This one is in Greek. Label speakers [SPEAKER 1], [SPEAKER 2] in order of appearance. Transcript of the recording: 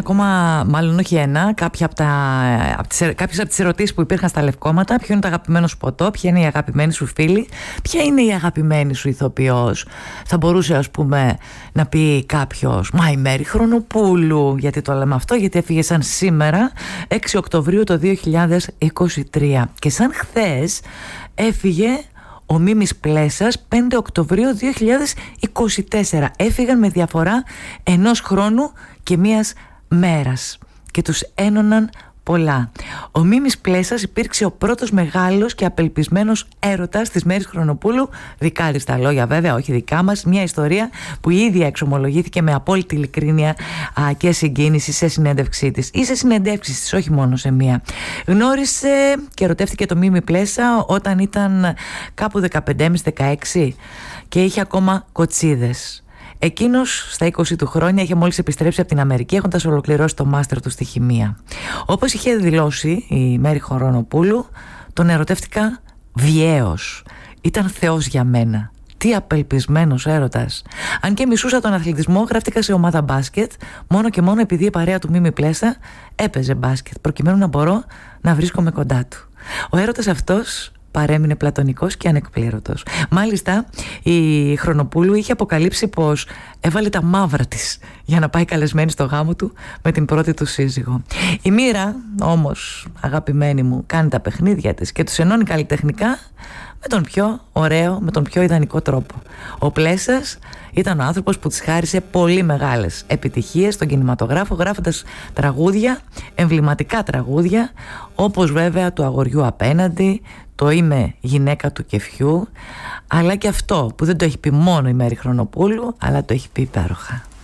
[SPEAKER 1] ακόμα, μάλλον όχι ένα, κάποιες από τις ερωτήσεις που υπήρχαν στα λευκόματα. Ποιο είναι το αγαπημένο σου ποτό, ποια είναι η αγαπημένη σου φίλη, ποια είναι η αγαπημένη σου ηθοποιός. Θα μπορούσε, ας πούμε, να πει κάποιος, μα η Μέρη Χρονοπούλου. Γιατί το λέμε αυτό? Γιατί έφυγε σαν σήμερα, 6 Οκτωβρίου το 2023. Και σαν χθες έφυγε ο Μίμης Πλέσας, 5 Οκτωβρίου 2024. Έφυγαν με διαφορά 1 χρόνου και 1 μέρας και τους ένωναν πολλά. Ο Μίμης Πλέσας υπήρξε ο πρώτος μεγάλος και απελπισμένος έρωτας της Μέρης Χρονοπούλου. Δικά της τα λόγια βέβαια, όχι δικά μας. Μια ιστορία που η ίδια εξομολογήθηκε με απόλυτη ειλικρίνεια και συγκίνηση σε συνέντευξή της ή σε συνεντεύξεις της, όχι μόνο σε μία. Γνώρισε και ερωτεύτηκε το Μίμη Πλέσα όταν ήταν κάπου 15,5-16 και είχε ακόμα κοτσίδες. Εκείνος στα 20 του χρόνια είχε μόλις επιστρέψει από την Αμερική, έχοντας ολοκληρώσει το μάστερ του στη χημεία. Όπως είχε δηλώσει η Μέρη Χρονοπούλου, τον ερωτεύτηκα βιαίως. Ήταν θεός για μένα. Τι απελπισμένος έρωτας. Αν και μισούσα τον αθλητισμό, γράφτηκα σε ομάδα μπάσκετ μόνο και μόνο επειδή η παρέα του Μίμη Πλέσα έπαιζε μπάσκετ, προκειμένου να μπορώ να βρίσκομαι κοντά του. Ο έρωτας αυτός παρέμεινε πλατωνικός και ανεκπλήρωτος. Μάλιστα, η Χρονοπούλου είχε αποκαλύψει πως έβαλε τα μαύρα της για να πάει καλεσμένη στο γάμο του με την πρώτη του σύζυγο. Η μοίρα, όμως, αγαπημένη μου, κάνει τα παιχνίδια της και τους ενώνει καλλιτεχνικά με τον πιο ωραίο, με τον πιο ιδανικό τρόπο. Ο Πλέσας ήταν ο άνθρωπος που της χάρισε πολύ μεγάλες επιτυχίες στον κινηματογράφο, γράφοντας τραγούδια, εμβληματικά τραγούδια, όπως βέβαια του Αγοριού Απέναντι, το «Είμαι γυναίκα του κεφιού», αλλά και αυτό που δεν το έχει πει μόνο η Μέρη Χρονοπούλου, αλλά το έχει πει υπέροχα.